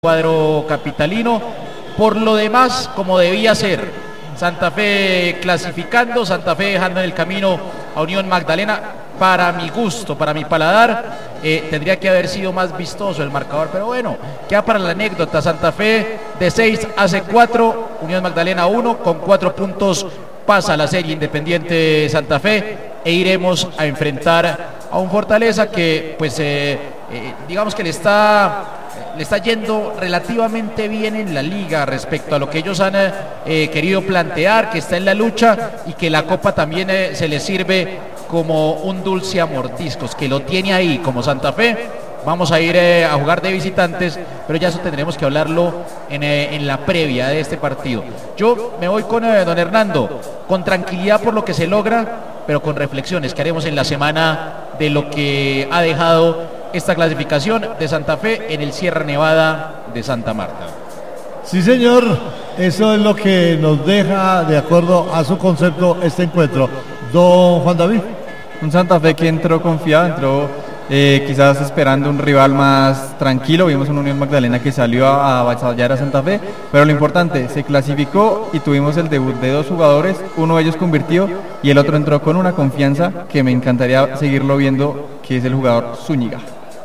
cuadro capitalino. Por lo demás, como debía ser, Santa Fe clasificando, Santa Fe dejando en el camino a Unión Magdalena. Para mi gusto, para mi paladar, tendría que haber sido más vistoso el marcador, pero bueno, queda para la anécdota. Santa Fe de 6 hace 4, Unión Magdalena 1, con 4 puntos pasa la serie Independiente Santa Fe, e iremos a enfrentar a un Fortaleza que pues digamos que le está yendo relativamente bien en la liga respecto a lo que ellos han querido plantear, que está en la lucha y que la Copa también se les sirve como un dulce a mordiscos, que lo tiene ahí como Santa Fe. Vamos a ir a jugar de visitantes, pero ya eso tendremos que hablarlo en la previa de este partido. Yo me voy con don Hernando, con tranquilidad por lo que se logra, pero con reflexiones que haremos en la semana de lo que ha dejado esta clasificación de Santa Fe en el Sierra Nevada de Santa Marta. Sí, señor, eso es lo que nos deja, de acuerdo a su concepto, este encuentro. Don Juan David. Un Santa Fe que entró confiado, entró quizás esperando un rival más tranquilo. Vimos una Unión Magdalena que salió a avasallar a Santa Fe, pero lo importante, se clasificó y tuvimos el debut de dos jugadores, uno de ellos convirtió y el otro entró con una confianza que me encantaría seguirlo viendo, que es el jugador Zúñiga.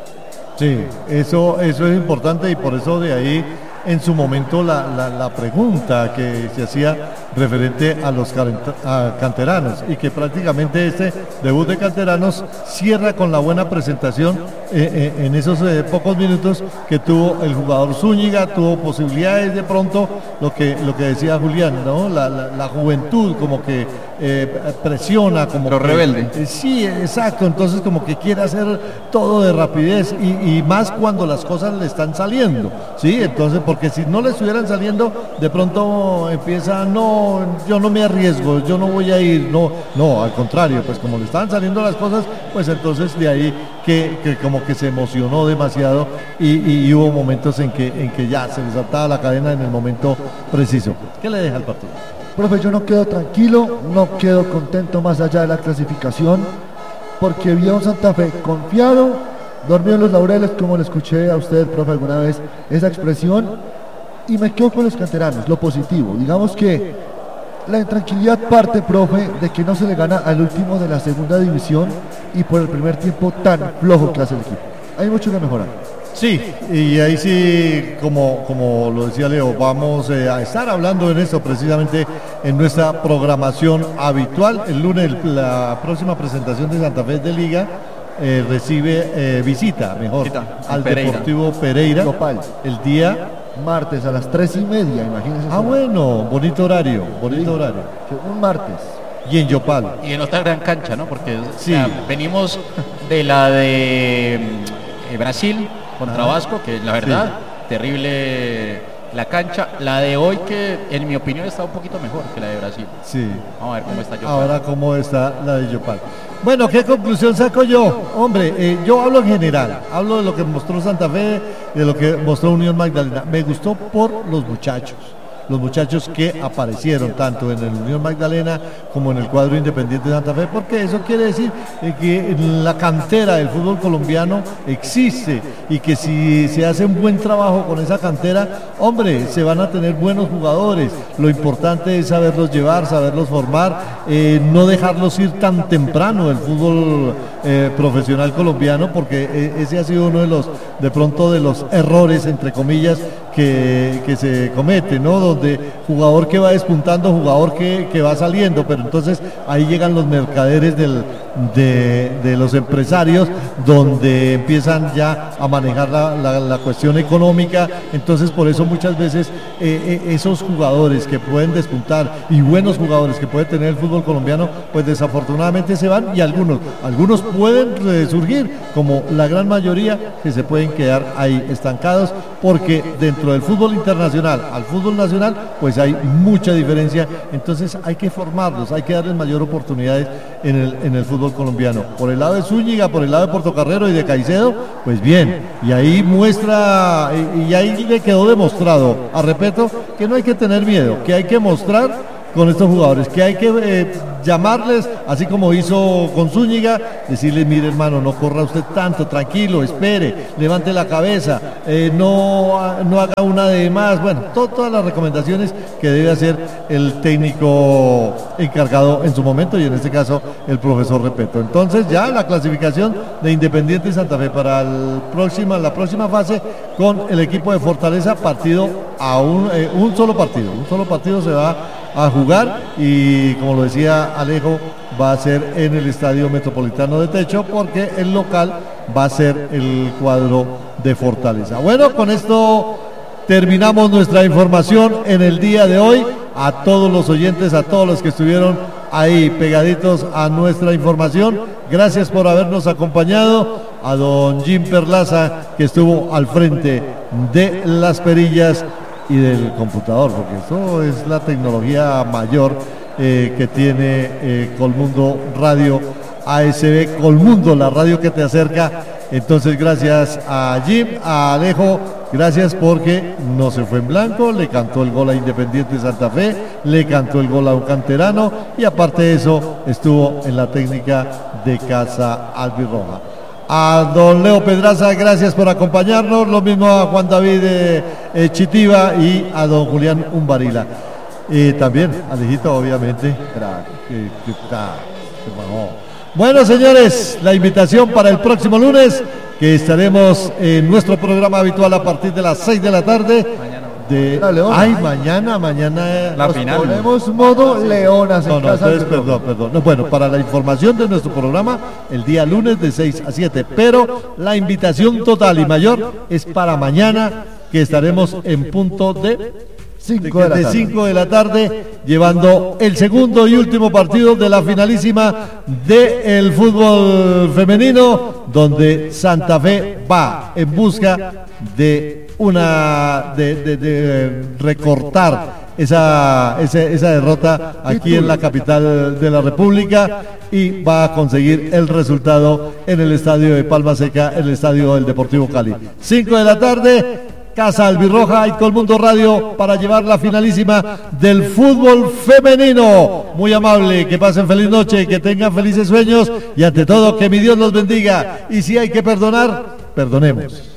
Sí, eso es importante, y por eso de ahí en su momento la pregunta que se hacía referente a los canteranos, y que prácticamente este debut de canteranos cierra con la buena presentación en esos pocos minutos que tuvo el jugador Zúñiga. Tuvo posibilidades, de pronto lo que decía Julián, ¿no? La juventud como que presiona, como lo que, rebelde. Sí, exacto, entonces como que quiere hacer todo de rapidez, y más cuando las cosas le están saliendo, ¿sí? Entonces, porque si no le estuvieran saliendo, de pronto empieza, no, yo no me arriesgo, yo no voy a ir, no, al contrario, pues como le estaban saliendo las cosas, pues entonces de ahí que como que se emocionó demasiado, y hubo momentos en que ya se le saltaba la cadena en el momento preciso. ¿Qué le deja al partido? Profe, yo no quedo tranquilo, no quedo contento más allá de la clasificación, porque vi a un Santa Fe confiado, dormido en los laureles, como le escuché a usted, profe, alguna vez esa expresión, y me quedo con los canteranos, lo positivo. Digamos que la intranquilidad parte, profe, de que no se le gana al último de la segunda división, y por el primer tiempo tan flojo que hace el equipo. Hay mucho que mejorar. Sí, y ahí sí, como lo decía Leo, vamos a estar hablando en eso precisamente en nuestra programación habitual. El lunes, la próxima presentación de Santa Fe de Liga recibe visita al Pereira. Deportivo Pereira. Yopal. El día martes a las 3:30, imagínense. Bueno, bonito horario. Un martes. Y en Yopal. Y en otra gran cancha, ¿no? Porque sí, venimos de la de Brasil contra Vasco, que la verdad, terrible la cancha. La de hoy, que en mi opinión está un poquito mejor que la de Brasil. Sí. Vamos a ver cómo está Yopal. Ahora cómo está la de Yopal. Bueno, ¿qué conclusión saco yo? Hombre, yo hablo en general, hablo de lo que mostró Santa Fe, de lo que mostró Unión Magdalena. Me gustó por los muchachos que aparecieron tanto en el Unión Magdalena como en el cuadro Independiente de Santa Fe, porque eso quiere decir que la cantera del fútbol colombiano existe, y que si se hace un buen trabajo con esa cantera, hombre, se van a tener buenos jugadores. Lo importante es saberlos llevar, saberlos formar, no dejarlos ir tan temprano del fútbol profesional colombiano, porque ese ha sido uno de pronto de los errores, entre comillas, que se comete, ¿no? Donde jugador que va despuntando, jugador que va saliendo, pero entonces ahí llegan los mercaderes de los empresarios, donde empiezan ya a manejar la cuestión económica. Entonces, por eso muchas veces esos jugadores que pueden despuntar, y buenos jugadores que puede tener el fútbol colombiano, pues desafortunadamente se van, y algunos pueden surgir, como la gran mayoría, que se pueden quedar ahí estancados, porque dentro del fútbol internacional al fútbol nacional, pues hay mucha diferencia. Entonces hay que formarlos, hay que darles mayor oportunidades en el fútbol colombiano. Por el lado de Zúñiga, por el lado de Portocarrero y de Caicedo, pues bien, y ahí muestra, y ahí le quedó demostrado, repito, que no hay que tener miedo, que hay que mostrar con estos jugadores, que hay que llamarles, así como hizo con Zúñiga, decirles, mire hermano, no corra usted tanto, tranquilo, espere, levante la cabeza, no haga una de más, bueno, todas las recomendaciones que debe hacer el técnico encargado en su momento y en este caso el profesor Repeto. Entonces ya la clasificación de Independiente Santa Fe para la próxima fase con el equipo de Fortaleza, partido a un solo partido se va a jugar y como lo decía Alejo, va a ser en el Estadio Metropolitano de Techo porque el local va a ser el cuadro de Fortaleza. Bueno, con esto terminamos nuestra información en el día de hoy. A todos los oyentes, a todos los que estuvieron ahí pegaditos a nuestra información, gracias por habernos acompañado. A don Jim Perlaza, que estuvo al frente de las perillas y del computador, porque eso es la tecnología mayor que tiene Colmundo Radio ASB, Colmundo, la radio que te acerca. Entonces gracias a Jim, a Alejo, gracias porque no se fue en blanco, le cantó el gol a Independiente Santa Fe, le cantó el gol a un canterano y aparte de eso estuvo en la técnica de Casa Albirroja. A don Leo Pedraza, gracias por acompañarnos, lo mismo a Juan David Chitiva y a don Julián Umbarila. También Alejito, obviamente. Bueno, señores, la invitación para el próximo lunes, que estaremos en nuestro programa habitual a partir de las 6 de la tarde. Mañana la final. Ponemos modo Leonas en casa. Entonces, perdón. No, bueno, para la información de nuestro programa, el día lunes de 6 a 7, pero la invitación total y mayor es para mañana, que estaremos en punto de 5 de la tarde, llevando el segundo y último partido de la finalísima del fútbol femenino, donde Santa Fe va en busca de recortar esa derrota aquí en la capital de la República y va a conseguir el resultado en el estadio de Palma Seca, el estadio del Deportivo Cali. 5 de la tarde, Casa Albirroja y Colmundo Radio para llevar la finalísima del fútbol femenino. Muy amable, que pasen feliz noche, que tengan felices sueños y ante todo que mi Dios los bendiga. Y si hay que perdonar, perdonemos.